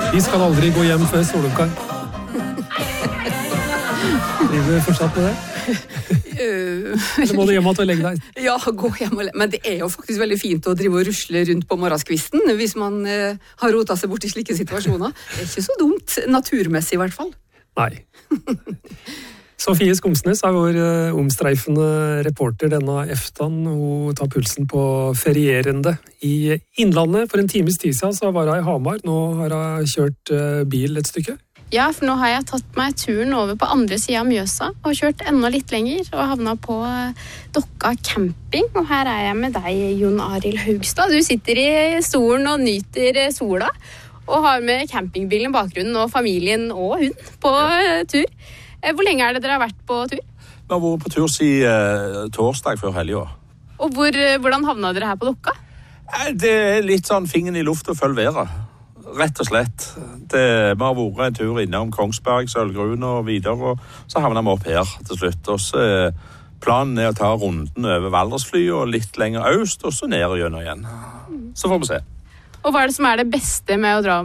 Vi skal aldri gå hjem før soloppgang. Driver du fortsatt med det? Så må du hjem og legge deg. Ja, gå hjem og legge. Men det er jo faktisk veldig fint å drive og rusle rundt på morgenskvisten hvis man har rotet seg bort i slike situasjoner. Det er ikke så dumt, naturmessig i hvert fall. Nei. Sofie Skomsnes er vår omstreifende reporter denne eftan. Hun tar pulsen på ferierende i Innlandet. For en times tid siden så var hun i Hamar. Nå har hun kjørt bil et stykke. Ja, for nå har jeg tatt meg turen over på andre siden av Mjøsa og kjørt enda litt lenger og havnet på Dokka camping. Og her er jeg med deg, Jon Arild Haugstad. Du sitter i stolen og nyter sola og har med campingbilen i bakgrunnen og familien og hund på tur. Hvor lenge er det dere har vært på tur? Vi har vært på tur siden torsdag før helgen. Og hvordan havnet dere her på Dokka? Det er litt sånn fingeren i luft og følg været. Rett og slett. Vi har vært en tur innom Kongsberg, Sølvgruen og videre, og så havner vi opp her til slutt. Og så planen er å ta runden over Valdresfly og litt lenger øst, og så ned og gjennom igjen. Så får vi se. Og hva er det som er det beste med å dra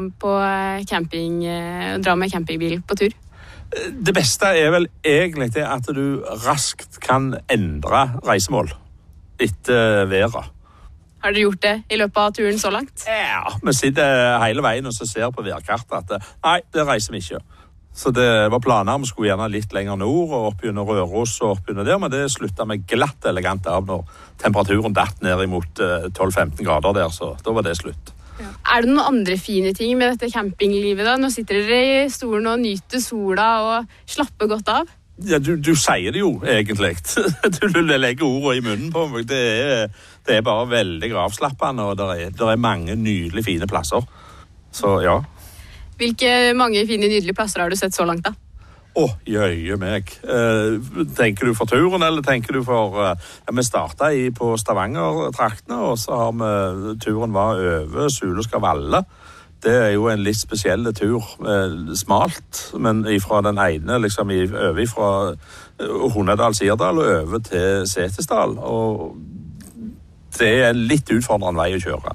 med campingbil på tur? Det beste er vel egentlig det at du raskt kan endre reisemål etter været. Har dere gjort det i løpet av turen så langt? Ja, vi sitter hele veien og så ser på værkartet at nei, det reiser vi ikke. Så det var planer, vi skulle gjerne litt lenger nord og opp under Røros og opp under der, men det sluttet med glatt elegant av når temperaturen datt ned imot 12-15 grader der, så da var det slutt. Ja. Er det noen andre fine ting med dette campinglivet da? Nå sitter dere i stolen og nyter sola og slapper godt av. Ja, du sier det jo egentlig. Du legger ordene i munnen på meg. Det er bare veldig avslappende, og det er mange nydelige fine plasser. Så ja. Hvilke mange fine nydelige plasser har du sett så langt da? Jøye meg. Tenker du for turen, eller tenker du for... vi startet på Stavanger-traktene, og så har turen var over Suleskar Valle. Det er jo en litt spesiell tur, smalt, men fra den ene, liksom over fra Hundedal-Sirdal og over til Setesdal, og det er en litt utfordrende vei å kjøre.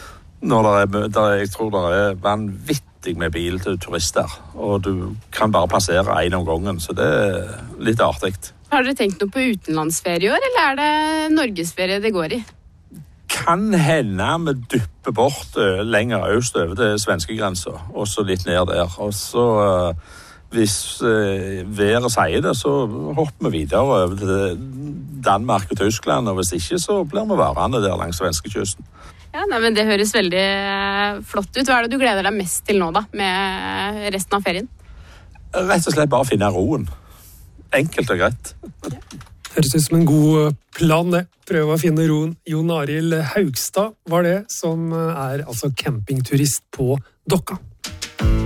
Jeg tror det er vanvittig med bil til turister, og du kan bare passere en om gangen, så det er litt artig. Har dere tenkt noe på utenlandsferie i år, eller er det Norgesferie det går i? Kan hende vi dypper bort lenger øst over til svenskegrensa, og så litt ned der. Og så, hvis været sier det, så hopper vi videre over til Danmark og Tyskland, og hvis ikke, så blir vi værende der langs svenskekysten. Ja, men det høres veldig flott ut. Hva er det du gleder deg mest til nå da, med resten av ferien? Rett og slett bare finne roen. Enkelt og greit. Ja. Høres ut som en god plan, det. Prøve å finne roen. Jon Arild Haugstad var det, som er altså campingturist på Dokka.